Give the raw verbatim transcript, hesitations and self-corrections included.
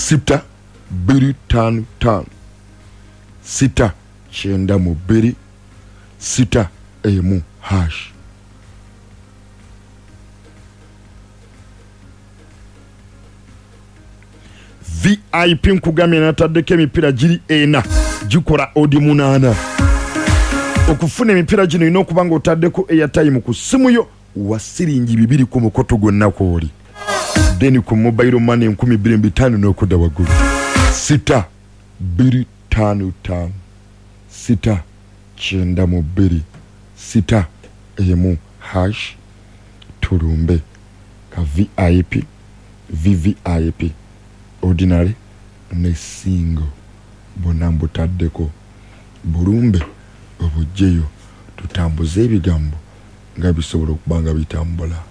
sita bbiri ttaano ttaano sita kyenda mu bbiri sita emu hash. V I P nkugambye nataddeko emipiira giri ena gikola odi munaana. Okufuna emipiira gino ino okuba nga otaddeko airtime ku simu yo wa siringi bibiri ku mukoto gwonna kwoli. Deni ku mobile money nkumi bbiri bitaano n'okudda waggulu. Sita bbiri ttaano ttaano sita kyenda mu bbiri sita emu hash tulumbe ka V I P V V I P ordinary ne single bonna mbutaddeko bulumbe obujjeyo tutambuze ebigambo nga bisobola okuba nga bitambula.